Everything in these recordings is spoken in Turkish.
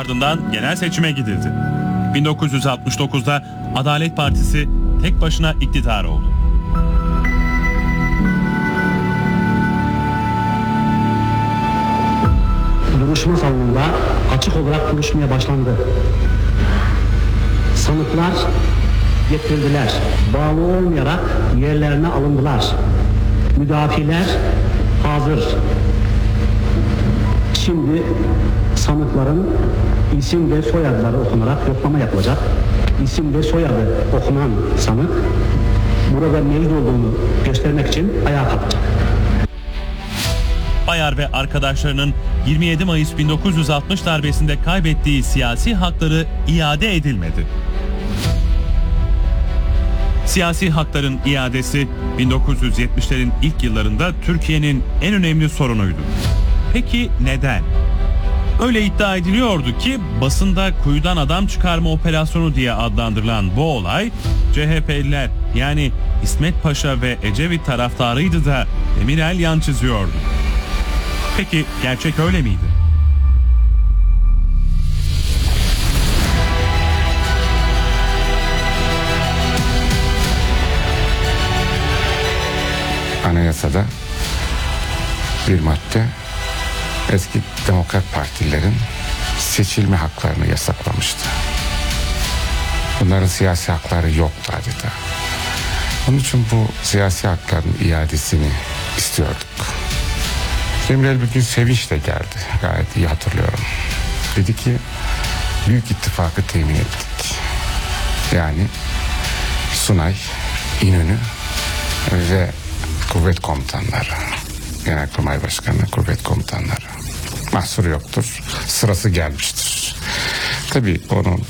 ardından genel seçime gidildi. 1969'da Adalet Partisi tek başına iktidar oldu. Duruşma salonunda açık olarak duruşmaya başlandı. Sanıklar getirildiler. Bağlı olmayarak yerlerine alındılar. Müdafiler hazır. Şimdi sanıkların isim ve soyadları okunarak yoklama yapılacak. İsim ve soyadı okunan sanık burada mevcut olduğunu göstermek için ayağa kalkacak. Bayar ve arkadaşlarının 27 Mayıs 1960 darbesinde kaybettiği siyasi hakları iade edilmedi. Siyasi hakların iadesi 1970'lerin ilk yıllarında Türkiye'nin en önemli sorunuydu. Peki neden? Öyle iddia ediliyordu ki basında kuyudan adam çıkarma operasyonu diye adlandırılan bu olay CHP'liler yani İsmet Paşa ve Ecevit taraftarıydı da Demirel yan çiziyordu. Peki gerçek öyle miydi? Anayasada bir madde eski demokrat partilerin seçilme haklarını yasaklamıştı. Bunların siyasi hakları yoktu adeta. Onun için bu siyasi hakların iadesini istiyorduk. Demirel bir gün sevinçle geldi. Gayet iyi hatırlıyorum. Dedi ki Büyük İttifakı temin ettik. Yani Sunay, İnönü ve kuvvet komutanları. Genelkurmay Başkanı, kuvvet komutanları. Mahsur yoktur. Sırası gelmiştir. Tabii onun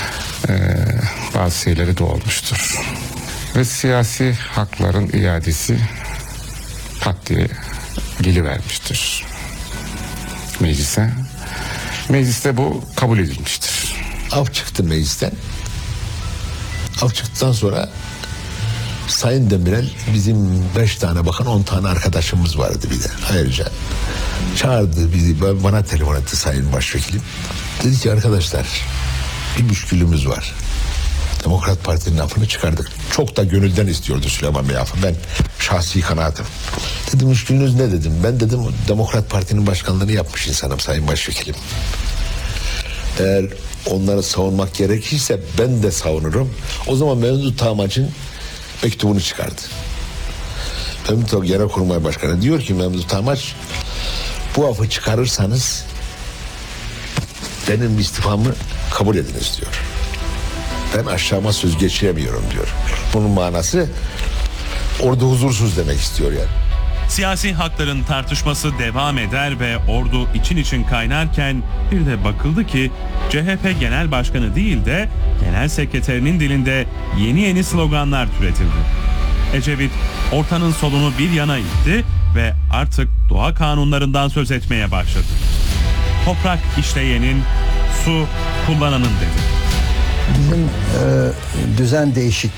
bazı şeyleri de olmuştur. Ve siyasi hakların iadesi pat diye gelivermiştir meclise. Mecliste bu kabul edilmiştir. Af çıktı meclisten. Af çıktıktan sonra Sayın Demirel, bizim 5 tane bakan 10 tane arkadaşımız vardı bir de ayrıca. Çağırdı bizi, bana telefon etti Sayın Başvekilim. Dedi ki arkadaşlar bir müşkülümüz var. Demokrat Parti'nin afını çıkardık. Çok da gönülden istiyordu Süleyman Bey afı. Ben şahsi kanaatim. Dedim müşkülünüz ne dedim. Ben dedim Demokrat Parti'nin başkanlığını yapmış insanım Sayın Başvekilim. Eğer onları savunmak gerekirse ben de savunurum. O zaman Memduh Tağmaç'ın mektubunu çıkardı. Memduh Genelkurmay Başkanı diyor ki Memduh Tağmaç, bu afı çıkarırsanız benim istifamı kabul ediniz diyor. Ben aşağıma söz geçiremiyorum diyor. Bunun manası orada huzursuz demek istiyor yani. Siyasi hakların tartışması devam eder ve ordu için kaynarken bir de bakıldı ki CHP Genel Başkanı değil de Genel Sekreterinin dilinde yeni sloganlar türetildi. Ecevit ortanın solunu bir yana itti ve artık doğa kanunlarından söz etmeye başladı. Toprak işleyenin, su kullananın dedi. Bizim düzen değişikliği